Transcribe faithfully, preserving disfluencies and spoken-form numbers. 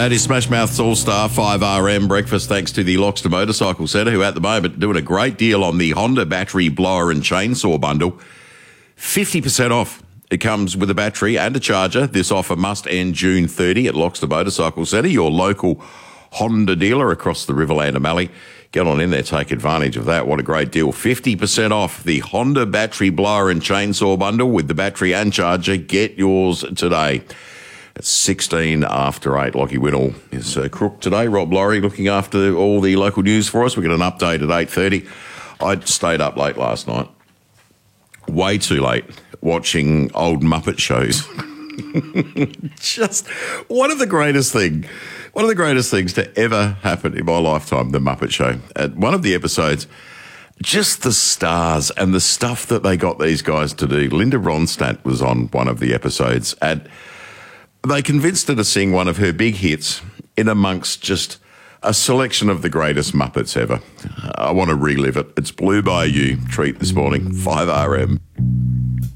Uh, it is Smash Mouth's All-Star five R M breakfast thanks to the Loxton Motorcycle Centre, who at the moment doing a great deal on the Honda battery blower and chainsaw bundle. fifty percent off. It comes with a battery and a charger. This offer must end June thirtieth at Loxton Motorcycle Centre, your local Honda dealer across the Riverland and Mallee. Get on in there, take advantage of that. What a great deal. fifty percent off the Honda battery blower and chainsaw bundle with the battery and charger. Get yours today. It's sixteen after eight. Lockie Whittle is uh, crook today. Rob Laurie looking after all the local news for us. We got an update at eight thirty. I stayed up late last night. Way too late watching old Muppet shows. Just one of the greatest thing, one of the greatest things to ever happen in my lifetime, the Muppet Show. At one of the episodes, just the stars and the stuff that they got these guys to do. Linda Ronstadt was on one of the episodes, and they convinced her to sing one of her big hits in amongst just a selection of the greatest Muppets ever. I want to relive it. It's Blue Bayou treat this morning, five R M.